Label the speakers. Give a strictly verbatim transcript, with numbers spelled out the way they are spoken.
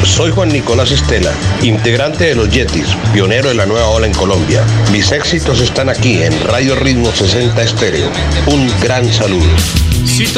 Speaker 1: Soy Juan Nicolás Estela, integrante de los Yetis, pionero de la nueva ola en Colombia. Mis éxitos están aquí en Radio Ritmo sesenta Estéreo. Un gran saludo.